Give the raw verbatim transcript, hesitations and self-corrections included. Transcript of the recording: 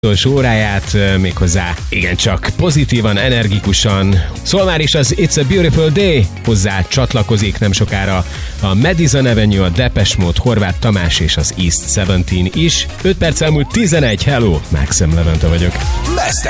utolsó óráját, méghozzá igencsak pozitívan, energikusan. Szóval már is az It's a Beautiful Day hozzá csatlakozik nem sokára a Madison Avenue, a Depeche Mode, Horváth Tamás és az East tizenhét is. öt perc elmúlt tizenegy, hello, Maxim Levente vagyok. Best